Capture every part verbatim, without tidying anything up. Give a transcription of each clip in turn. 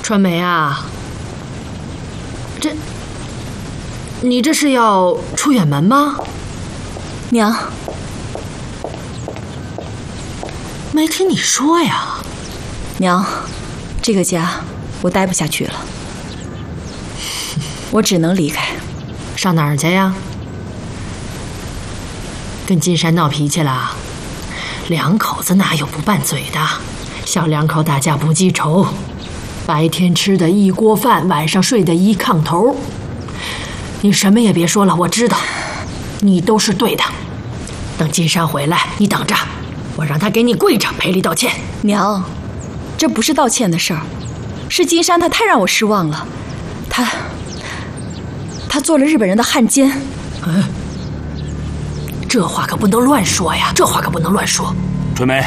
春梅啊，这，你这是要出远门吗？ 娘， 没听你说呀。 娘，这个家我待不下去了，我只能离开。 上哪儿去呀？跟金山闹脾气了？两口子哪有不拌嘴的？小两口打架不记仇，白天吃的一锅饭，晚上睡的一炕头。你什么也别说了，我知道，你都是对的。等金山回来，你等着，我让他给你跪着赔礼道歉。 娘，这不是道歉的事儿，是金山他太让我失望了，他他做了日本人的汉奸。 嗯，这话可不能乱说呀，这话可不能乱说。 春梅，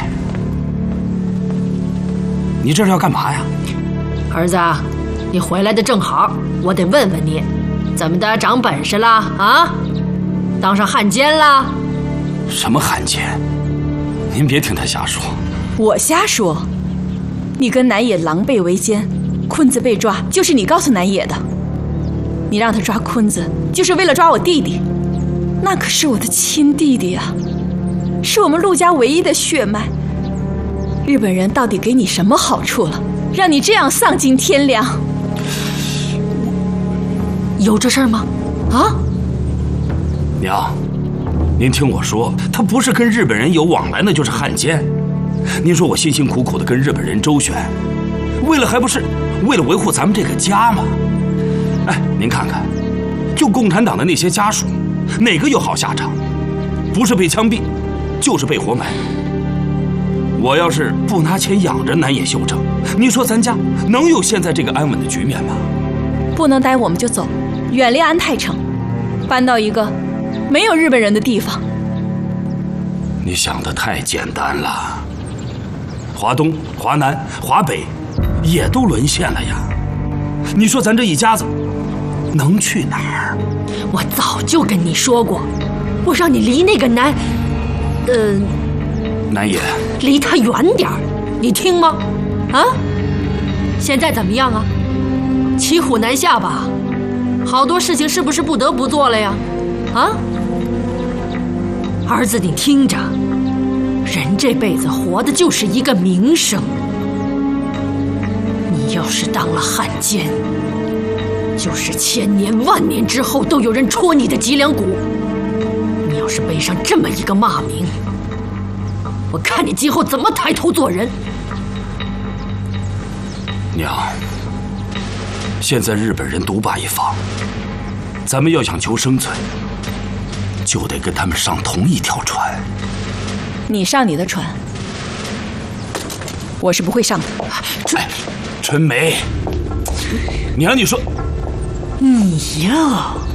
你这是要干嘛呀？ 儿子，你回来的正好，我得问问你，怎么的，长本事了啊？当上汉奸了？ 什么汉奸？您别听他瞎说。 我瞎说？你跟南野狼狈为奸，坤子被抓，就是你告诉南野的。你让他抓坤子，就是为了抓我弟弟，那可是我的亲弟弟啊，是我们陆家唯一的血脉。日本人到底给你什么好处了，让你这样丧尽天良？ 有这事儿吗？啊？ 娘，您听我说，他不是跟日本人有往来，那就是汉奸。您说我辛辛苦苦的跟日本人周旋，为了还不是为了维护咱们这个家吗？哎，您看看，就共产党的那些家属，哪个有好下场？不是被枪毙，就是被活埋。我要是不拿钱养着南野修正，你说咱家能有现在这个安稳的局面吗？ 不能待我们就走，远离安泰城，搬到一个没有日本人的地方。 你想得太简单了，华东、华南、华北也都沦陷了呀。你说咱这一家子能去哪儿？ 我早就跟你说过，我让你离那个南，呃， 南野， 离他远点儿，你听吗？啊？现在怎么样啊？骑虎难下吧？好多事情是不是不得不做了呀？啊？儿子，你听着，人这辈子活的就是一个名声。你要是当了汉奸，就是千年万年之后都有人戳你的脊梁骨。你要是背上这么一个骂名，我看你今后怎么抬头做人。 娘，现在日本人独霸一方，咱们要想求生存，就得跟他们上同一条船。 你上你的船，我是不会上的。 春、哎、春梅，娘，你说你呀。